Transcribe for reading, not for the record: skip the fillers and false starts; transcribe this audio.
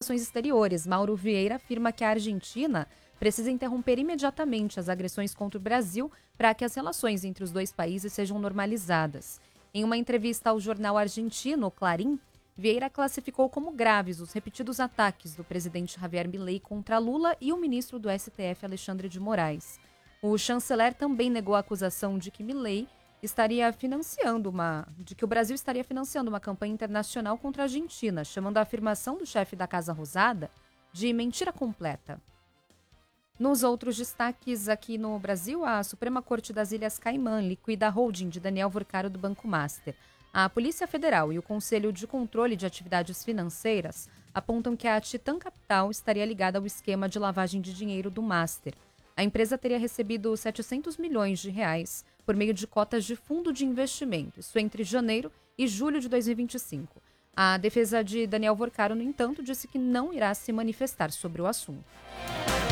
Relações Exteriores, Mauro Vieira, afirma que a Argentina precisa interromper imediatamente as agressões contra o Brasil para que as relações entre os dois países sejam normalizadas. Em uma entrevista ao jornal argentino Clarín, Vieira classificou como graves os repetidos ataques do presidente Javier Milei contra Lula e o ministro do STF, Alexandre de Moraes. O chanceler também negou a acusação de que o Brasil estaria financiando uma campanha internacional contra a Argentina, chamando a afirmação do chefe da Casa Rosada de mentira completa. Nos outros destaques aqui no Brasil, a Suprema Corte das Ilhas Caimã liquida a holding de Daniel Vorcaro do Banco Master. A Polícia Federal e o Conselho de Controle de Atividades Financeiras apontam que a Titan Capital estaria ligada ao esquema de lavagem de dinheiro do Master. A empresa teria recebido 700 milhões de reais por meio de cotas de fundo de investimento, isso entre janeiro e julho de 2025. A defesa de Daniel Vorcaro, no entanto, disse que não irá se manifestar sobre o assunto.